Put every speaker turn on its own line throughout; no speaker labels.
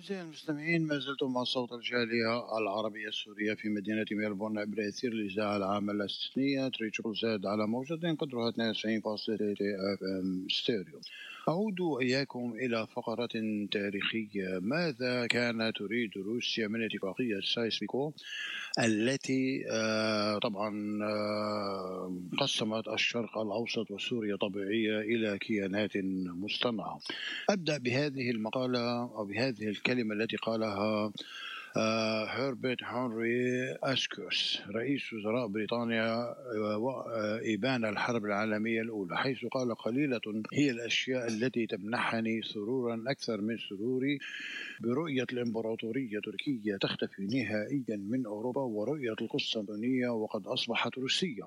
أعزائي المستمعين، ما زلتم مع صوت الجالية العربية السورية في مدينة ميلبورن عبر أثير الإذاعة العامة الاستثنية 3 زاد على موجة قدرها 92.3 FM ستيريو. أعود إياكم إلى فقرة تاريخية. ماذا كان تريد روسيا من اتفاقية سايس-بيكو التي طبعا قسمت الشرق الأوسط وسوريا طبيعية إلى كيانات مصطنعة؟ أبدأ بهذه المقالة أو بهذه الكلمة التي قالها هربرت هنري أسكوس رئيس وزراء بريطانيا إبان الحرب العالمية الأولى، حيث قال: قليلة هي الأشياء التي تمنحني سرورا أكثر من سروري برؤية الإمبراطورية التركية تختفي نهائيا من أوروبا ورؤية القسطنطينية وقد أصبحت روسية.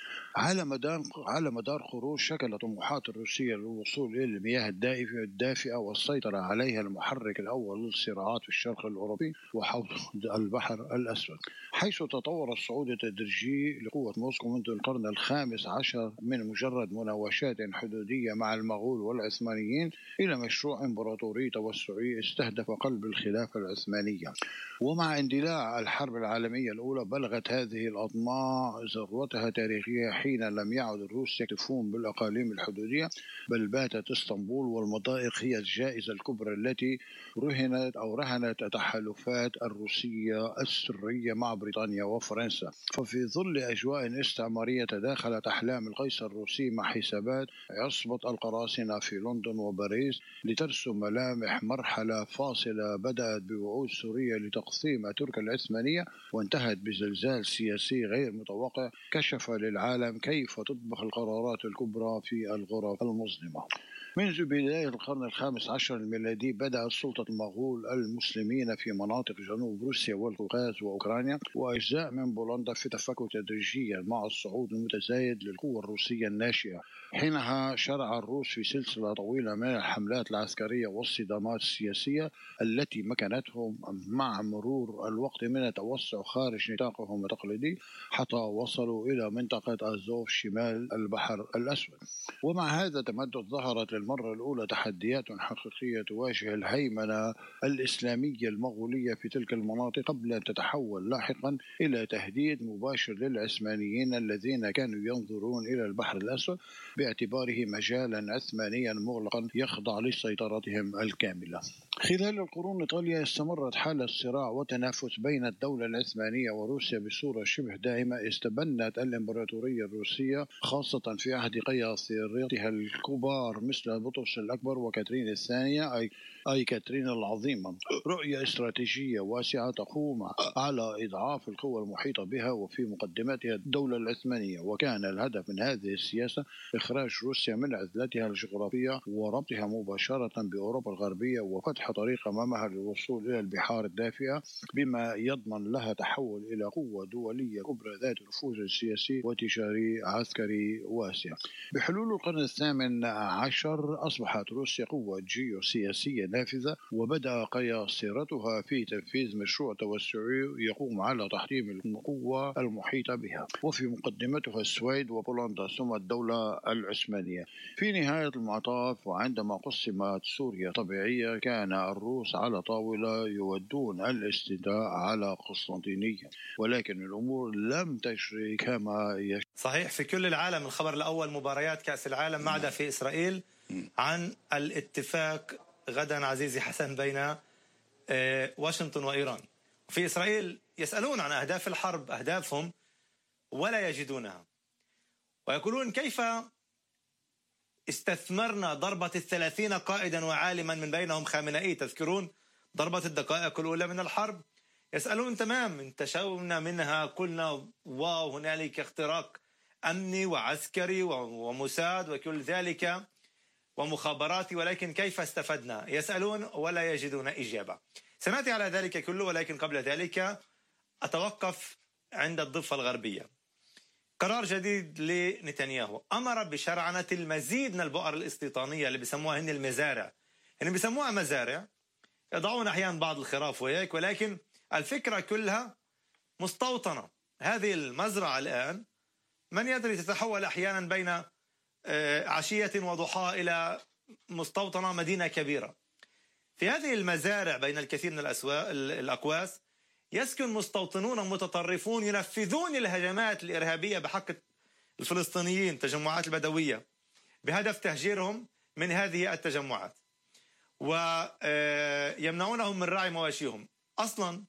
على مدار قرون شكلت طموحات الروسية للوصول إلى المياه الدافئة والسيطرة عليها المحرك الأول للصراعات في الشرق الأوروبي وحوض البحر الأسود، حيث تطور الصعود التدريجي لقوة موسكو منذ القرن ال15 من مجرد مناوشات حدودية مع المغول والعثمانيين إلى مشروع إمبراطوري توسعي استهدف قلب الخلافة العثمانية. ومع اندلاع الحرب العالمية الأولى بلغت هذه الأطماع ذروتها تاريخية حين لم يعد الروس يكتفون بالأقاليم الحدودية، بل باتت اسطنبول والمضائق هي الجائزة الكبرى التي رهنت التحالفات الروسية السرية مع بريطانيا وفرنسا. ففي ظل أجواء استعمارية تداخلت أحلام القيصر الروسي مع حسابات عصبة القراصنة في لندن وباريس لترسم ملامح مرحلة فاصلة بدأت بوعود سوريا لتقسيم تركيا العثمانية وانتهت بزلزال سياسي غير متوقع كشف للعالم كيف تطبخ القرارات الكبرى في الغرف المظلمة. منذ بداية القرن ال15 الميلادي بدأت سلطة المغول المسلمين في مناطق جنوب روسيا والقوقاز وأوكرانيا وأجزاء من بولندا في تفكك تدريجيا مع الصعود المتزايد للقوة الروسية الناشئة. حينها شرع الروس في سلسلة طويلة من الحملات العسكرية والصدامات السياسية التي مكنتهم مع مرور الوقت من التوسع خارج نطاقهم التقليدي حتى وصلوا إلى منطقة أزوف شمال البحر الأسود. ومع هذا التمدد ظهرت للمرة الأولى تحديات حقيقية تواجه الهيمنة الإسلامية المغولية في تلك المناطق قبل أن تتحول لاحقا إلى تهديد مباشر للعثمانيين الذين كانوا ينظرون إلى البحر الأسود باعتباره مجالا عثمانيا مغلقا يخضع لسيطرتهم الكاملة. خلال القرون التالية استمرت حالة صراع وتنافس بين الدولة العثمانية وروسيا بصورة شبه دائمة. استبنت الإمبراطورية الروسية خاصة في عهد قياصرتها الكبار مثل بطرس الأكبر وكاترين الثانية أي كاترين العظيمة رؤية استراتيجية واسعة تقوم على إضعاف القوى المحيطة بها وفي مقدمتها الدولة العثمانية، وكان الهدف من هذه السياسة إخراج روسيا من عزلتها الجغرافية وربطها مباشرة بأوروبا الغربية وفتح طريق أمامها للوصول إلى البحار الدافئة بما يضمن لها تحول إلى قوة دولية كبرى ذات نفوذ سياسي وتجاري عسكري واسع. بحلول القرن ال18 أصبحت روسيا قوة جيوسياسية نافذة وبدأ قياصرتها في تنفيذ مشروع توسعي يقوم على تحطيم القوة المحيطة بها وفي مقدمتها السويد وبولندا ثم الدولة العثمانية. في نهاية المطاف وعندما قسمت سوريا طبيعية كان الروس على طاولة يودون الاستيلاء على قسطنطينية، ولكن الأمور لم تجري كما
صحيح في كل العالم. الخبر الأول مباريات كأس العالم ما عدا في إسرائيل عن الاتفاق غدا عزيزي حسن بين واشنطن وإيران. في إسرائيل يسألون عن أهداف الحرب أهدافهم ولا يجدونها ويقولون كيف استثمرنا ضربة 30 قائدا وعالما من بينهم خامنئي. تذكرون ضربة الدقائق الأولى من الحرب؟ يسألون تمام انتشونا منها قلنا واو هنالك اختراق أمني وعسكري وموساد وكل ذلك ومخابراتي، ولكن كيف استفدنا؟ يسألون ولا يجدون إجابة. سنأتي على ذلك كله، ولكن قبل ذلك أتوقف عند الضفة الغربية. قرار جديد لنتنياهو أمر بشرعنة المزيد من البؤر الاستيطانية اللي بيسموها هن المزارع، يعني بيسموها مزارع يضعون أحيانا بعض الخراف وياك، ولكن الفكرة كلها مستوطنة. هذه المزرعة الآن من يدري تتحول أحيانا بين عشية وضحاها إلى مستوطنة مدينة كبيرة. في هذه المزارع بين الكثير من الأكواس يسكن مستوطنون متطرفون ينفذون الهجمات الإرهابية بحق الفلسطينيين، التجمعات البدوية، بهدف تهجيرهم من هذه التجمعات ويمنعونهم من رعي مواشيهم. أصلا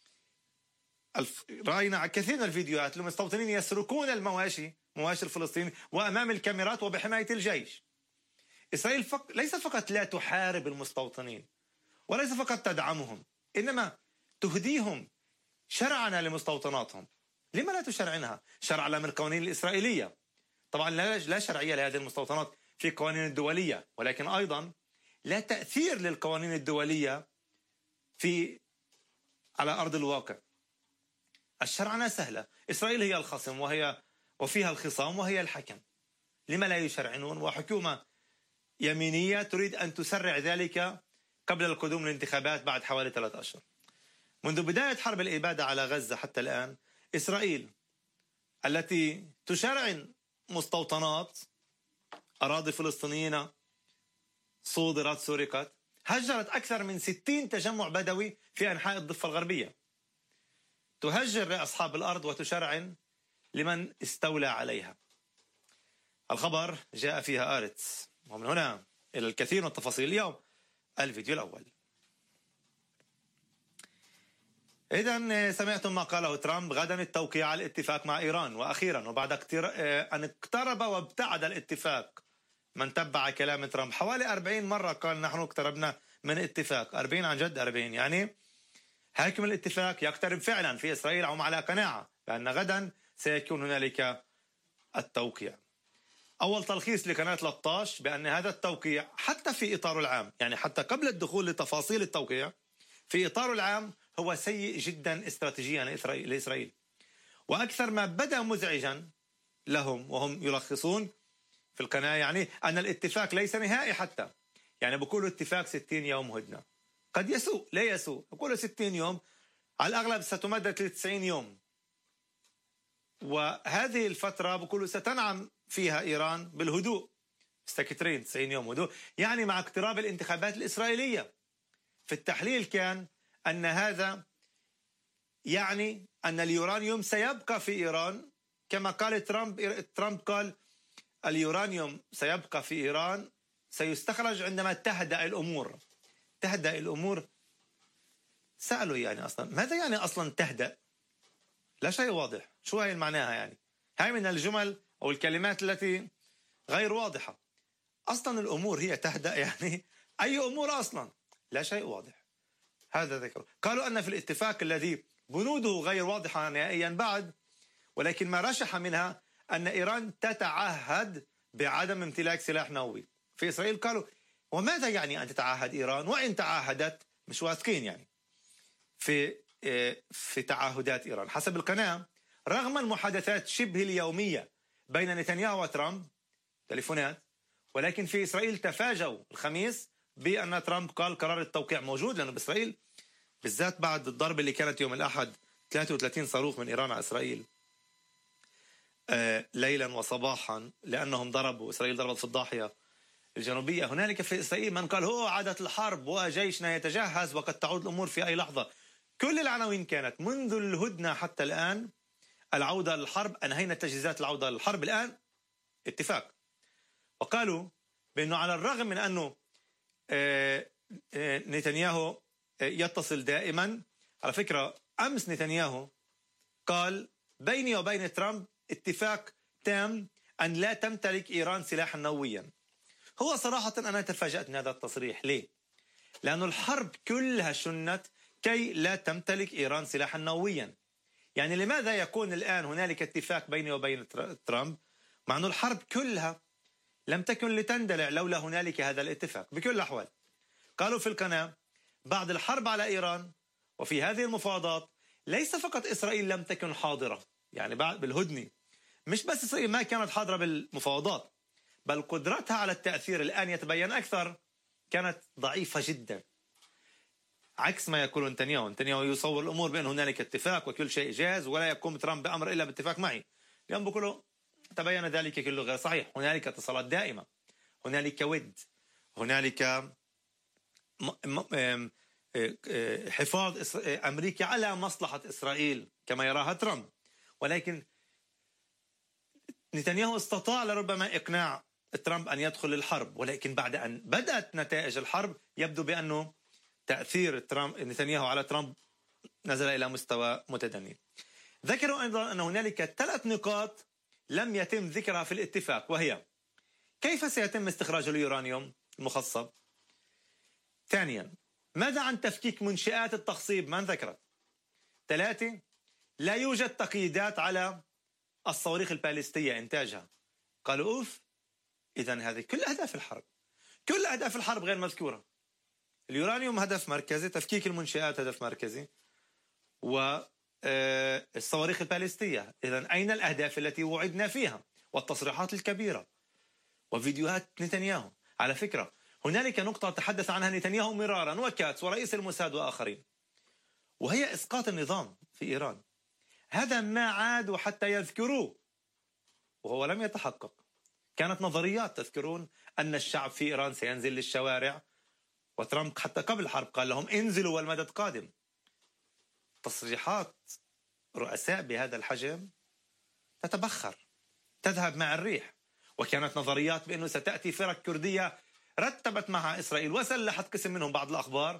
رأينا كثير من الفيديوهات المستوطنين يسرقون مواشي الفلسطينيين وأمام الكاميرات وبحماية الجيش. إسرائيل ليس فقط لا تحارب المستوطنين وليس فقط تدعمهم، إنما تهديهم شرعنا لمستوطناتهم. لما لا تشرعنها؟ شرع من القوانين الإسرائيلية. طبعا لا شرعية لهذه المستوطنات في القوانين الدولية، ولكن أيضا لا تأثير للقوانين الدولية على أرض الواقع. الشرعنة سهلة، إسرائيل هي الخصم وفيها الخصام وهي الحكم. لما لا يشرعنون؟ وحكومة يمينية تريد أن تسرع ذلك قبل القدوم للانتخابات بعد حوالي 3 أشهر. منذ بداية حرب الإبادة على غزة حتى الآن، إسرائيل التي تشرعن مستوطنات أراضي فلسطينيين صودرت سرقت، هجرت أكثر من 60 تجمع بدوي في أنحاء الضفة الغربية. تهجر أصحاب الأرض وتشرعن لمن استولى عليها. الخبر جاء فيها آرتس، ومن هنا إلى الكثير من التفاصيل اليوم الفيديو الأول. إذن سمعتم ما قاله ترامب غدا التوقيع على الاتفاق مع إيران. وأخيرا وبعد أن اقترب وابتعد الاتفاق، من تبع كلام ترامب حوالي 40 مرة قال نحن اقتربنا من اتفاق. 40 عن جد 40، يعني حاكم الاتفاق يقترب فعلا في إسرائيل. هم على قناعة بأن غدا سيكون هنالك التوقيع. أول تلخيص لقناة 13 بأن هذا التوقيع حتى في إطاره العام، يعني حتى قبل الدخول لتفاصيل التوقيع، في إطاره العام هو سيء جدا استراتيجيا لإسرائيل. وأكثر ما بدأ مزعجا لهم وهم يلخصون في القناة يعني أن الاتفاق ليس نهائي حتى. يعني بقولوا اتفاق 60 يوم هدنة، قد يسوء لا يسوء، بقولوا 60 يوم على الأغلب ستمدد ل 90 يوم. وهذه الفترة بقولوا ستنعم فيها إيران بالهدوء، مستكترين 90 يوم هدوء، يعني مع اقتراب الانتخابات الإسرائيلية. في التحليل كان أن هذا يعني أن اليورانيوم سيبقى في إيران كما قال ترامب قال اليورانيوم سيبقى في إيران، سيستخرج عندما تهدأ الأمور. تهدأ الأمور، سألوا يعني أصلا ماذا يعني أصلا تهدأ؟ لا شيء واضح، شو هي معناها يعني؟ هاي من الجمل أو الكلمات التي غير واضحة. أصلا الأمور هي تهدأ يعني أي أمور أصلا؟ لا شيء واضح. هذا ذكر. قالوا أن في الاتفاق الذي بنوده غير واضحة نهائيا بعد، ولكن ما رشح منها أن إيران تتعهد بعدم امتلاك سلاح نووي. في إسرائيل قالوا وماذا يعني أن تتعهد إيران؟ وإن تعهدت مش واثقين يعني في تعهدات إيران. حسب القناة رغم المحادثات شبه اليومية بين نتنياهو وترامب تليفونات، ولكن في إسرائيل تفاجؤوا الخميس بأن ترامب قال قرار التوقيع موجود، لأنه بإسرائيل بالذات بعد الضربة اللي كانت يوم الأحد 33 صاروخ من إيران على إسرائيل ليلا وصباحا، لأنهم إسرائيل ضربت في الضاحية الجنوبية. هنالك في إسرائيل من قال هو عادت الحرب وجيشنا يتجهز وقد تعود الأمور في أي لحظة. كل العناوين كانت منذ الهدنة حتى الآن العودة للحرب، أنهينا تجهيزات العودة للحرب، الآن اتفاق. وقالوا بأنه على الرغم من أنه نتنياهو يتصل دائما، على فكرة أمس نتنياهو قال بيني وبين ترامب اتفاق تام أن لا تمتلك إيران سلاحا نوويا. هو صراحة أنا تفاجأت من هذا التصريح. ليه؟ لأن الحرب كلها شنت كي لا تمتلك إيران سلاحا نوويا. يعني لماذا يكون الآن هنالك اتفاق بيني وبين ترامب مع أن الحرب كلها لم تكن لتندلع لولا هنالك هذا الاتفاق؟ بكل الأحوال قالوا في القناة بعد الحرب على إيران وفي هذه المفاوضات ليس فقط إسرائيل لم تكن حاضرة، يعني بعد بالهدنة مش بس إسرائيل ما كانت حاضرة بالمفاوضات، بل قدرتها على التأثير الآن يتبين أكثر كانت ضعيفة جدا، عكس ما يقول نتنياهو يصور الأمور بأن هنالك اتفاق وكل شيء جاهز ولا يقوم ترامب بأمر إلا باتفاق معي. اليوم بقولوا تبين ذلك كله غير صحيح. هنالك اتصالات دائمة، هنالك ود، هنالك حفاظ أمريكا على مصلحة إسرائيل كما يراها ترامب، ولكن نتنياهو استطاع لربما إقناع ترامب أن يدخل الحرب، ولكن بعد أن بدأت نتائج الحرب يبدو بأنه تأثير نتنياهو على ترامب نزل إلى مستوى متدني. ذكروا أيضا أن هنالك 3 نقاط لم يتم ذكرها في الاتفاق، وهي: كيف سيتم استخراج اليورانيوم المخصب؟ ثانيا، ماذا عن تفكيك منشآت التخصيب؟ من ذكرت؟ 3، لا يوجد تقييدات على الصواريخ الباليستية إنتاجها. قالوا أوف، إذن هذه كل أهداف الحرب، كل أهداف الحرب غير مذكورة. اليورانيوم هدف مركزي، تفكيك المنشآت هدف مركزي، والصواريخ الباليستية. إذن أين الأهداف التي وعدنا فيها؟ والتصريحات الكبيرة وفيديوهات نتنياهو. على فكرة هنالك نقطة تحدث عنها نتنياهو مرارا وكاتس ورئيس الموساد وآخرين، وهي إسقاط النظام في إيران. هذا ما عادوا حتى يذكروه وهو لم يتحقق. كانت نظريات، تذكرون أن الشعب في إيران سينزل للشوارع، وترامب حتى قبل الحرب قال لهم انزلوا والمدد قادم. تصريحات رؤساء بهذا الحجم تتبخر، تذهب مع الريح. وكانت نظريات بأنه ستأتي فرق كردية رتبت معها إسرائيل وسلحت قسم منهم بعض الأخبار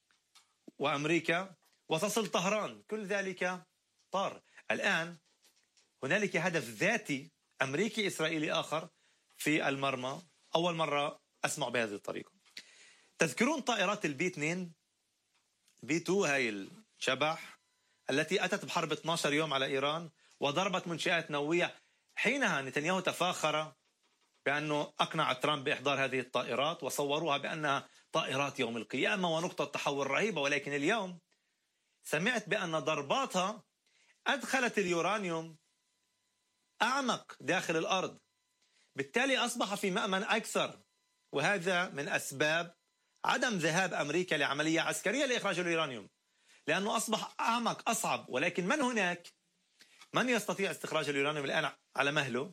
وأمريكا وتصل طهران. كل ذلك طار. الآن هنالك هدف ذاتي أمريكي إسرائيلي آخر في المرمى. أول مرة أسمع بهذه الطريقة. تذكرون طائرات البي 2 بي 2 هاي الشبح التي أتت بحرب 12 يوم على إيران وضربت منشآت نووية؟ حينها نتنياهو تفاخر بأنه أقنع ترامب بإحضار هذه الطائرات وصوروها بأنها طائرات يوم القيامة ونقطة تحول رهيبة. ولكن اليوم سمعت بأن ضرباتها أدخلت اليورانيوم أعمق داخل الأرض، بالتالي أصبح في مأمن أكثر. وهذا من أسباب عدم ذهاب أمريكا لعملية عسكرية لإخراج اليورانيوم، لأنه أصبح أعمق أصعب. ولكن من هناك؟ من يستطيع استخراج اليورانيوم الآن على مهله؟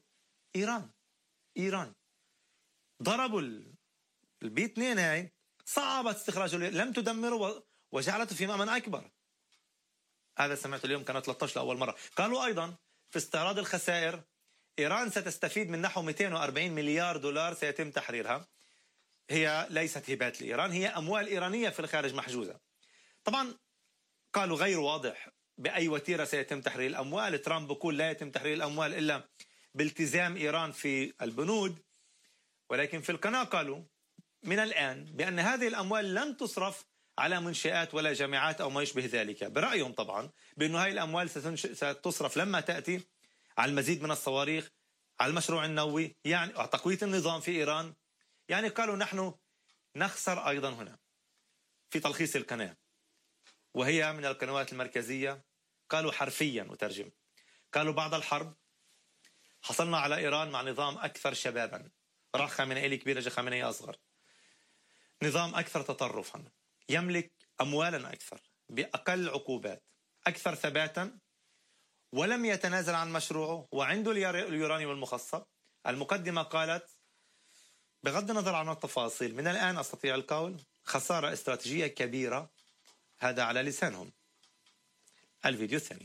إيران. ضربوا البي 2 هاي، صعبت استخراجه، لم تدمره وجعلته في مأمن أكبر. هذا سمعت اليوم، كانت 13 لأول مرة. قالوا أيضا في استعراض الخسائر إيران ستستفيد من نحو 240 مليار دولار سيتم تحريرها. هي ليست هبات لإيران، هي أموال إيرانية في الخارج محجوزة. طبعا قالوا غير واضح بأي وتيرة سيتم تحرير الأموال. ترامب بيقول لا يتم تحرير الأموال إلا بالتزام إيران في البنود، ولكن في القناة قالوا من الآن بأن هذه الأموال لن تصرف على منشآت ولا جامعات أو ما يشبه ذلك. برأيهم طبعا بأن هذه الأموال ستصرف لما تأتي على المزيد من الصواريخ، على المشروع النووي، يعني تقوية النظام في إيران. يعني قالوا نحن نخسر أيضا هنا في تلخيص القناة، وهي من القنوات المركزية. قالوا حرفيا وترجم، قالوا بعد الحرب حصلنا على إيران مع نظام أكثر شبابا، راح خامنئي كبير اجى خامنئي أصغر، نظام أكثر تطرفا، يملك أموالا أكثر بأقل عقوبات، أكثر ثباتا، ولم يتنازل عن مشروعه، وعنده اليورانيوم المخصب. المقدمة قالت بغض النظر عن التفاصيل من الآن أستطيع القول خسارة استراتيجية كبيرة. هذا على لسانهم. الفيديو الثاني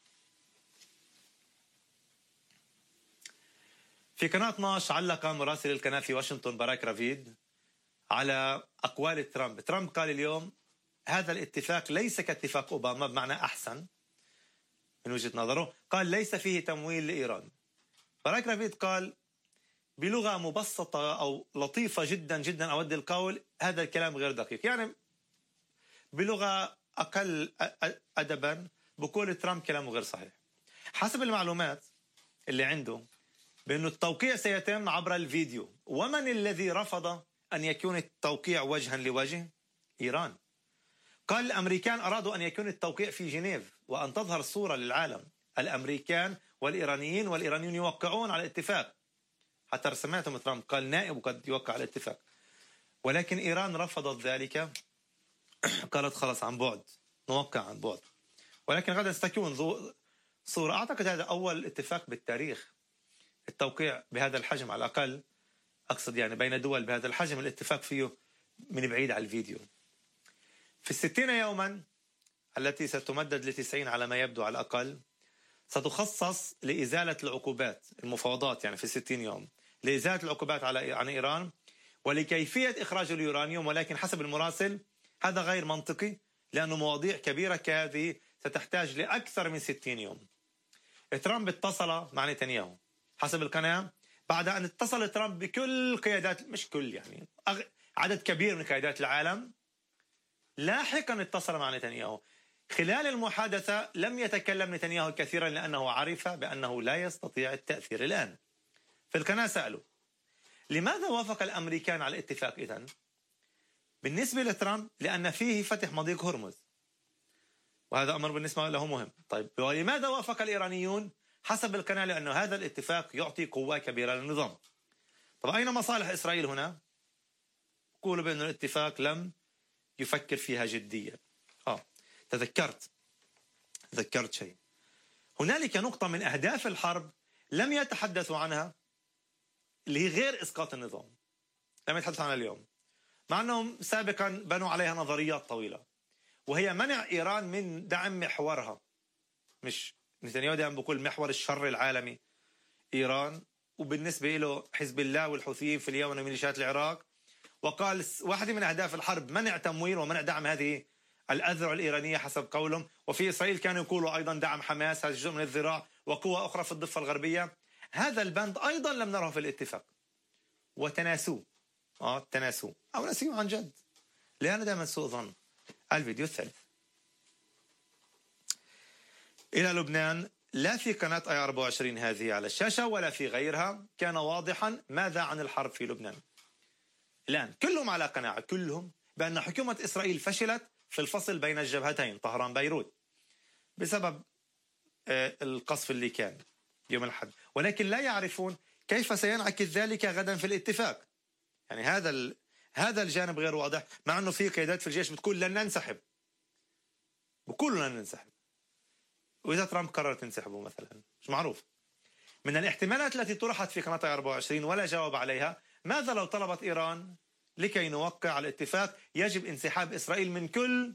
في قناة 12 علق مراسل القناة في واشنطن باراك رافيد على أقوال ترامب. ترامب قال اليوم هذا الاتفاق ليس كاتفاق أوباما، بمعنى أحسن من وجهة نظره. قال ليس فيه تمويل لإيران. باراك رافيد قال بلغة مبسطة أو لطيفة جدا جدا، أود القول هذا الكلام غير دقيق، يعني بلغة أقل أدبا بقول ترامب كلامه غير صحيح. حسب المعلومات اللي عنده بأنه التوقيع سيتم عبر الفيديو. ومن الذي رفض أن يكون التوقيع وجها لوجه؟ إيران. قال الأمريكان أرادوا أن يكون التوقيع في جنيف وأن تظهر صورة للعالم، الأمريكان والإيرانيون يوقعون على الاتفاق. حتى سمعتم ترامب قال نائب قد يوقع على الاتفاق، ولكن إيران رفضت ذلك. قالت خلص عن بعد، نوقع عن بعد. ولكن غدا ستكون صورة. أعتقد هذا أول اتفاق بالتاريخ، التوقيع بهذا الحجم على الأقل، أقصد يعني بين دول بهذا الحجم، الاتفاق فيه من بعيد على الفيديو. في 60 يوما التي ستمدد ل90 على ما يبدو على الأقل، ستخصص لإزالة العقوبات، المفاوضات يعني في 60 يوم لإزالة العقوبات عن إيران ولكيفية إخراج اليورانيوم. ولكن حسب المراسل هذا غير منطقي، لأنه مواضيع كبيرة كهذه ستحتاج لأكثر من 60 يوم. ترامب اتصل مع نتنياهو حسب القناة بعد أن اتصل ترامب بكل قيادات، مش كل يعني عدد كبير من قيادات العالم. لاحقا اتصل مع نتنياهو. خلال المحادثة لم يتكلم نتنياهو كثيرا لأنه عرف بأنه لا يستطيع التأثير الآن. في القناة سألوا لماذا وافق الأمريكان على الاتفاق إذن؟ بالنسبة لترامب لأن فيه فتح مضيق هرمز، وهذا أمر بالنسبة له مهم. طيب ولماذا وافق الإيرانيون؟ حسب القناة لأنه هذا الاتفاق يعطي قوة كبيرة للنظام. طب أين مصالح إسرائيل هنا؟ يقولوا بأن الاتفاق لم يفكر فيها جديا. تذكرت شيء. هنالك نقطة من أهداف الحرب لم يتحدثوا عنها، اللي هي غير إسقاط النظام، لم يتحدثوا عنها اليوم، مع أنهم سابقا بنوا عليها نظريات طويلة، وهي منع إيران من دعم محورها. مش نتنياهو دائما بقول محور الشر العالمي إيران، وبالنسبة له حزب الله والحوثيين في اليمن وميليشيات العراق. وقال واحدة من أهداف الحرب منع تمويل ومنع دعم هذه الأذرع الإيرانية حسب قولهم. وفي إسرائيل كانوا يقولوا أيضا دعم حماس، هذا جزء من الذراع، وقوة أخرى في الضفة الغربية. هذا البند أيضا لم نره في الاتفاق وتناسوه. تناسوه أو نسيوه عن جد، لأن دائما سوء ظن. الفيديو الثالث إلى لبنان. لا في قناة آي 24 هذه على الشاشة ولا في غيرها كان واضحا ماذا عن الحرب في لبنان. الآن كلهم على قناعة، كلهم بأن حكومة إسرائيل فشلت في الفصل بين الجبهتين طهران بيروت بسبب القصف اللي كان يوم الأحد، ولكن لا يعرفون كيف سينعكس ذلك غدا في الاتفاق. يعني هذا الجانب غير واضح، مع أنه في قيادات في الجيش بتقول لن ننسحب، بقولوا لن ننسحب، وإذا ترامب قرر تنسحبوا مثلا مش معروف. من الاحتمالات التي طرحت في قناة 24 ولا جواب عليها، ماذا لو طلبت إيران لكي نوقع على الاتفاق يجب انسحاب إسرائيل من كل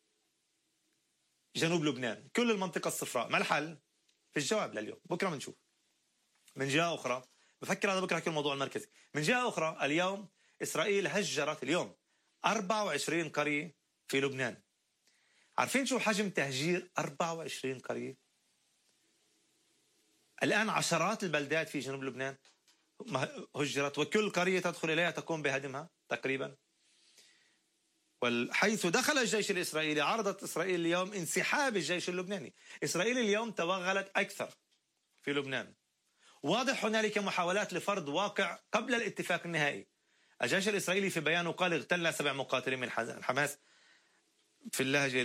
جنوب لبنان، كل المنطقة الصفراء؟ ما الحل؟ في الجواب لليوم، بكرة بنشوف. من جهة أخرى بفكر هذا بكرة يكون الموضوع المركزي. من جهة أخرى اليوم إسرائيل هجرت اليوم 24 قرية في لبنان. عارفين شو حجم تهجير 24 قرية؟ الآن عشرات البلدات في جنوب لبنان هجرت، وكل قرية تدخل إليها تقوم بهدمها تقريبا. وحيث دخل الجيش الإسرائيلي عرضت إسرائيل اليوم انسحاب الجيش اللبناني. إسرائيل اليوم توغلت أكثر في لبنان. واضح هنالك محاولات لفرض واقع قبل الاتفاق النهائي. الجيش الإسرائيلي في بيانه قال اغتلنا 7 مقاتلين من حماس، في اللهجة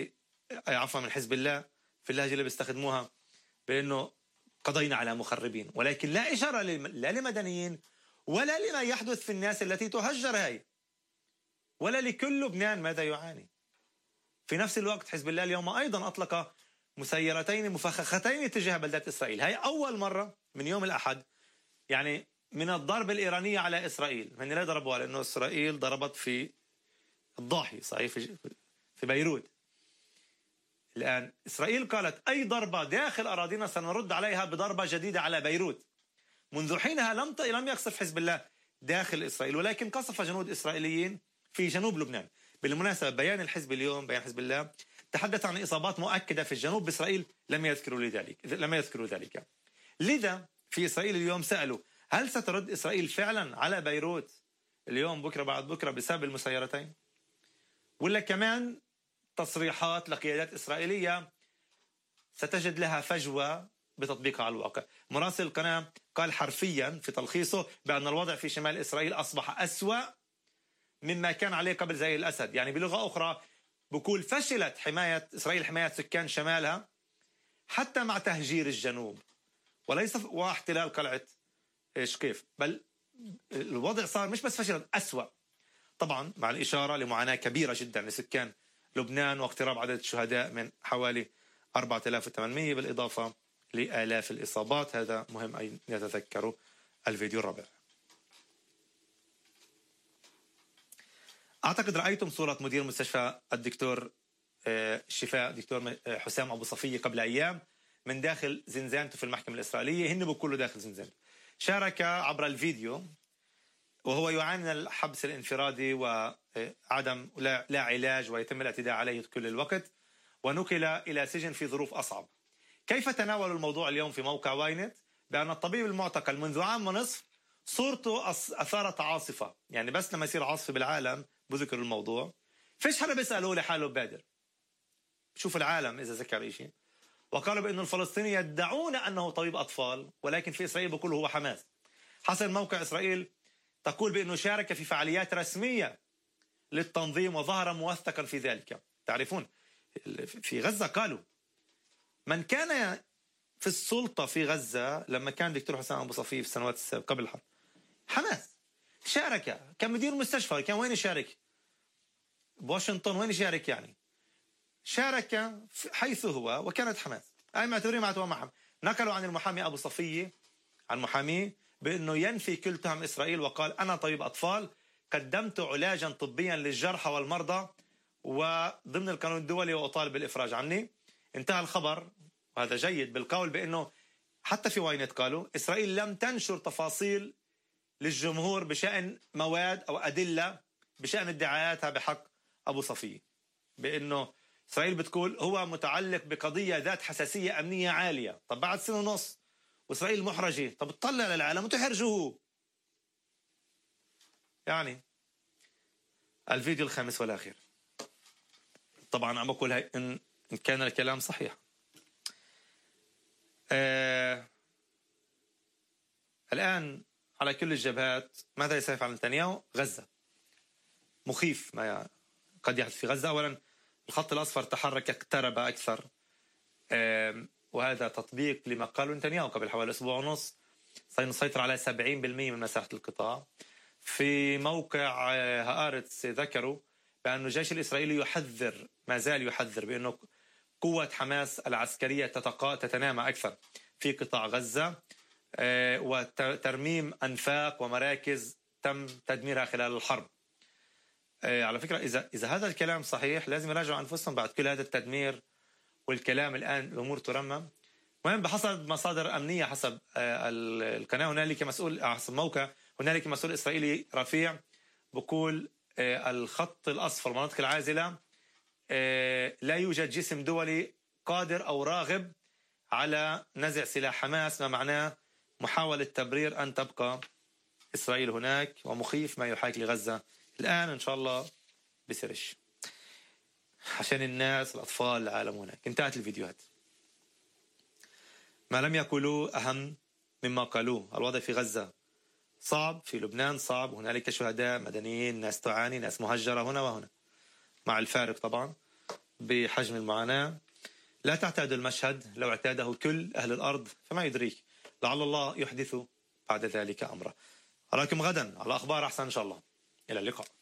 من حزب الله، في اللهجة اللي بيستخدموها بأنه قضينا على مخربين، ولكن لا إشارة لا لمدنيين ولا لما يحدث في الناس التي تهجر هاي، ولا لكل لبنان ماذا يعاني. في نفس الوقت حزب الله اليوم أيضا أطلق مسيرتين مفخختين تجاه بلدات إسرائيل. هاي أول مرة من يوم الأحد، يعني من الضرب الإيرانية على إسرائيل، من لا ضربوها لأنه إسرائيل ضربت في الضاحي صحيح في بيروت. الآن إسرائيل قالت أي ضربة داخل أراضينا سنرد عليها بضربة جديدة على بيروت. منذ حينها لم يقصف حزب الله داخل إسرائيل، ولكن قصف جنود إسرائيليين في جنوب لبنان. بالمناسبة بيان الحزب اليوم، بيان حزب الله، تحدث عن إصابات مؤكدة في الجنوب بإسرائيل، لم يذكروا ذلك. لذا في إسرائيل اليوم سألوا هل سترد إسرائيل فعلا على بيروت اليوم بكرة بعد بكرة بسبب المسيرتين، ولا كمان تصريحات لقيادات إسرائيلية ستجد لها فجوة بتطبيقها على الواقع. مراسل القناة قال حرفيا في تلخيصه بأن الوضع في شمال إسرائيل أصبح أسوأ مما كان عليه قبل زي الأسد. يعني بلغة أخرى بقول فشلت إسرائيل حماية سكان شمالها حتى مع تهجير الجنوب، وليس واحتلال قلعة كيف، بل الوضع صار مش بس فشلت، أسوأ. طبعا مع الإشارة لمعاناة كبيرة جدا لسكان لبنان واقتراب عدد الشهداء من حوالي 4800 بالإضافة لآلاف الإصابات. هذا مهم أن يتذكروا. الفيديو الرابع. أعتقد رأيتم صورة مدير مستشفى الدكتور الشفاء دكتور حسام أبو صفية قبل أيام من داخل زنزانته في المحكمة الإسرائيلية. هن بكله داخل زنزانته. شارك عبر الفيديو وهو يعاني من الحبس الانفرادي وعدم لا علاج ويتم الاعتداء عليه كل الوقت، ونقل إلى سجن في ظروف أصعب. كيف تناولوا الموضوع اليوم في موقع واينت؟ بأن الطبيب المعتقل منذ عام ونصف صورته أثارت عاصفة، يعني بس لما يصير عاصفة بالعالم بذكر الموضوع، فيش حدا بيسأله لحاله بادر. شوف العالم إذا ذكر شيء. وقالوا بأن الفلسطينيين يدعون أنه طبيب أطفال، ولكن في إسرائيل بيقولوا هو حماس. حسب موقع إسرائيل تقول بأنه شارك في فعاليات رسمية للتنظيم وظهر موثقا في ذلك. تعرفون في غزة قالوا من كان في السلطة في غزة لما كان دكتور حسام أبو صفية في السنوات السابقة قبل الحرب حماس، شارك كان مدير مستشفى. كان وين يشارك؟ بواشنطن. وين يشارك يعني؟ شارك حيث هو وكانت حماس. أي معتبرين مع محمد. نقلوا عن المحامي أبو صفية عن محاميه بأنه ينفي كل تهم إسرائيل، وقال أنا طبيب أطفال قدمت علاجا طبيا للجرحى والمرضى وضمن القانون الدولي وأطالب بالإفراج عني. انتهى الخبر، وهذا جيد، بالقول بأنه حتى في واينت قالوا إسرائيل لم تنشر تفاصيل للجمهور بشأن مواد أو أدلة بشأن ادعاءاتها بحق أبو صفية، بأنه إسرائيل بتقول هو متعلق بقضية ذات حساسية أمنية عالية. طب بعد سنة ونص وإسرائيل محرجة، طب تطلع للعالم وتحرجوه. يعني الفيديو الخامس والأخير، طبعا عم بقول إن كان الكلام صحيح. الآن على كل الجبهات ماذا سيفعل نتنياهو؟ غزة. مخيف ما قد يحدث في غزة. أولا الخط الأصفر تحرك، اقترب أكثر، وهذا تطبيق لما قاله نتنياهو قبل حوالي أسبوع ونص، سيسيطر على 70% من مساحة القطاع. في موقع هآرتس ذكروا بأن الجيش الإسرائيلي يحذر، ما زال يحذر، بأنه قوة حماس العسكرية تتنامى أكثر في قطاع غزة، وترميم أنفاق ومراكز تم تدميرها خلال الحرب. على فكرة إذا هذا الكلام صحيح لازم يراجعوا أنفسهم بعد كل هذا التدمير والكلام. الآن الأمور ترمم. المهم بحسب مصادر أمنية، حسب القناة هنالك مسؤول، حسب موقع هنالك مسؤول إسرائيلي رفيع بقول الخط الأصفر، المناطق العازلة، لا يوجد جسم دولي قادر أو راغب على نزع سلاح حماس، ما معناه محاولة تبرير أن تبقى إسرائيل هناك، ومخيف ما يحاك لغزة. الآن إن شاء الله بسرش عشان الناس الأطفال العالم هناك. انتهت الفيديوهات. ما لم يقولوه أهم مما قالوه. الوضع في غزة صعب، في لبنان صعب، هنالك شهداء مدنيين، ناس تعاني، ناس مهجرة هنا وهنا، مع الفارق طبعا بحجم المعاناة. لا تعتاد المشهد، لو اعتاده كل أهل الأرض فما يدريك، لعل الله يحدث بعد ذلك أمره. أراكم غدا على أخبار أحسن إن شاء الله. إلى اللقاء.